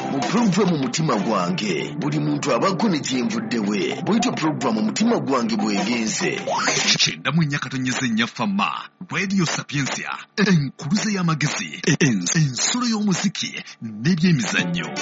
mu programu mutima gwange buli muntu abako ne kyemvuddewe bw'etyo programu mutima gwange bwegenze kyenda mu nnya katonyeza ennya fama radio sapiensia enkuluze y'amagezi ensolo y'omuziki n'ebyemizannyo